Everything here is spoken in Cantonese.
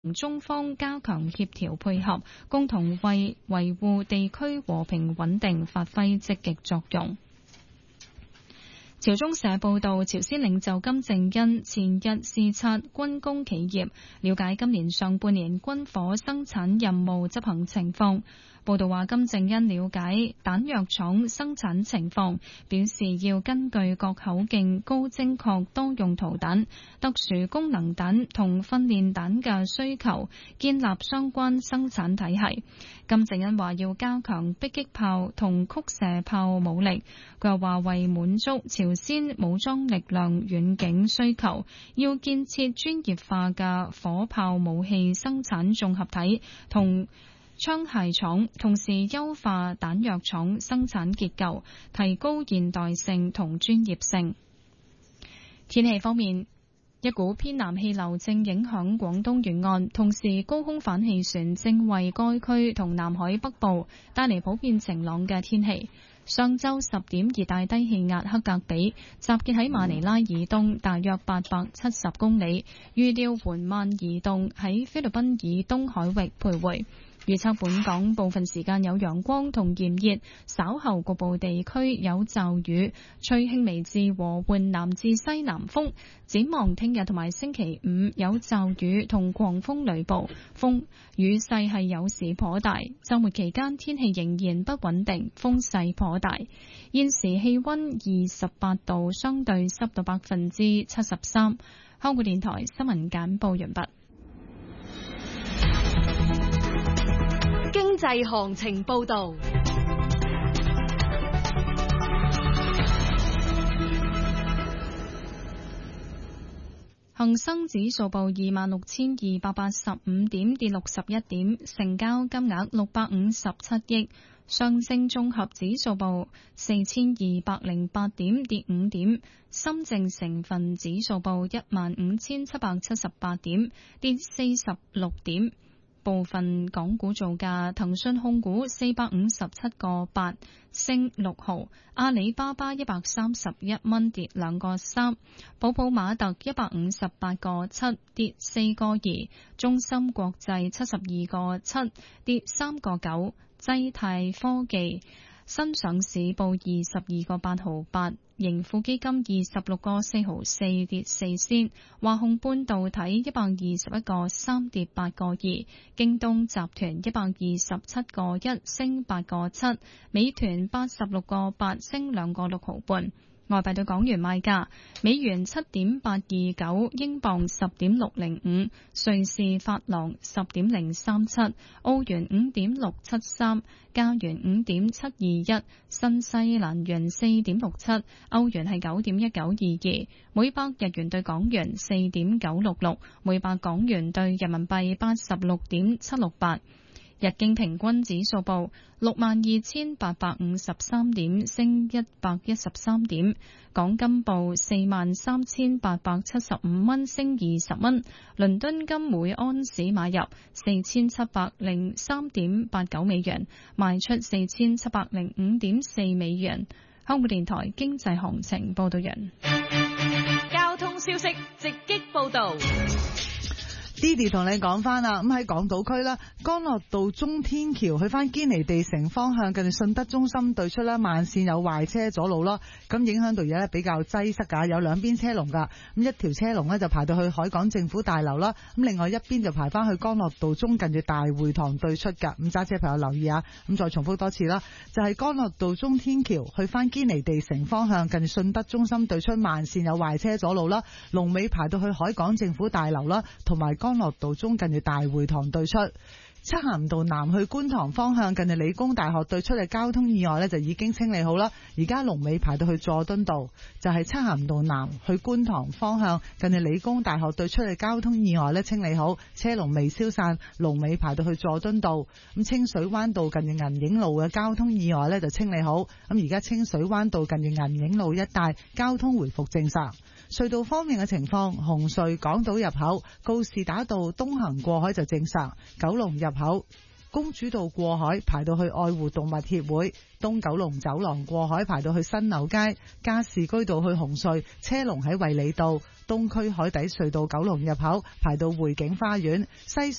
中方加強協調配合，共同為維護地區和平穩定發揮積極作用。朝中社報道，朝鮮領袖金正恩前日視察軍工企業，了解今年上半年軍火生產任務執行情況。報道話，金正恩了解彈藥廠生產情況，表示要根據各口徑高精確多用途彈、特殊功能彈同訓練彈嘅需求，建立相關生產體系。金正恩話要加強迫擊炮同曲射炮武力。佢又話為滿足朝鮮武裝力量遠景需求，要建設專業化嘅火炮武器生產綜合體同槍械廠，同時優化彈藥廠生產結構，提高現代性同專業性。天氣方面，一股偏南氣流正影響廣東沿岸，同時高空反氣旋正為該區同南海北部帶嚟普遍晴朗嘅天氣。上晝10點，熱帶低氣壓克格比集結喺馬尼拉以東大約870公里，預料緩慢移動喺菲律賓以東海域徘徊。預測本港部分時間有陽光同炎熱，稍後局部地區有驟雨，吹輕微至和緩南至西南風。展望聽日同埋星期五有驟雨同狂風雷暴，雨勢係有時頗大。週末期間天氣仍然不穩定，風勢頗大。現時氣溫28度，相對濕度73%。香港電台新聞簡報完畢。 經濟行情報道， 恒生指數報26,285點，跌61點，成交金額657億。上證綜合指數報4,208點，跌5點。深證成分指數報15,778點，跌46點。部分港股造價：騰訊控股457個8，升6毫；阿里巴巴131蚊，跌2個3；普普馬特158個7，跌4個2；中芯國際72個7，跌3個9；濟泰科技新上市報22個8毫8，盈富基金26個4毫4，跌4仙；華虹半導體121個3，跌8個2；京東集團127個1，升8個7；美團86個8，升2個6毫半。外幣對港元賣價：美元7.829，英鎊10.605，瑞士法郎10.037，澳元5.673，加元5.721，新西蘭元4.67，歐元係9.1922，每百日元對港元4.966，每百港元對人民幣86.768。日經平均指數報62,853點，升113點。港金報43,875蚊，升20蚊。倫敦金每安士買入4,703.89美元，賣出4,705.4美元。香港電台經濟行情報道人。 交通消息直擊報道。 Didi 同你講翻啦，咁喺港島區啦，干諾道中天橋去翻堅尼地城方向，近住信德中心對出啦，慢線有壞車阻路咯，咁影響到而家比較擠塞噶，有兩邊車龍噶，咁一條車龍呢就排到去海港政府大樓啦，咁另外一邊就排翻去干諾道中近住大會堂對出噶，咁揸車朋友留意啊，咁再重複多次啦，就係干諾道中天橋去翻堅尼地城方向，近住信德中心對出慢線有壞車阻路啦，龍尾排到去海港政府大樓啦，同埋干諾道中近住大會堂對出。漆咸道南去觀塘方向，近住理工大學對出嘅交通意外呢就已經清理好啦，而家龍尾排到去佐敦道，就係漆咸道南去觀塘方向，近住理工大學對出嘅交通意外呢清理好，車龍未消散，龍尾排到去佐敦道。咁清水灣道近住銀影路嘅交通意外呢就清理好，咁而家清水灣道近住銀影路一帶交通回復正常。隧道方面嘅情況，紅隧港島入口告士打道東行過海就正常，九龍入口公主道過海排到去愛護動物協會，東九龍走廊過海排到去新柳街，加士居道去紅隧車龍喺衛理道，東區海底隧道九龍入口排到匯景花園，西